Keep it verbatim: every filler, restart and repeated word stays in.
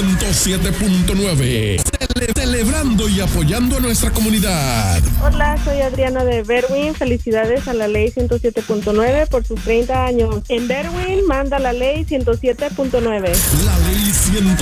ciento siete punto nueve. Cele- celebrando y apoyando a nuestra comunidad. Hola, soy Adriana de Berwyn. Felicidades a la ley ciento siete punto nueve por sus treinta años. En Berwyn manda la ley ciento siete punto nueve. La ley ciento